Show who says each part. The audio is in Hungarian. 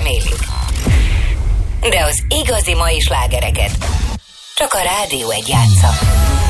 Speaker 1: remélik. De az igazi mai slágereket csak a Rádió 1 játsza.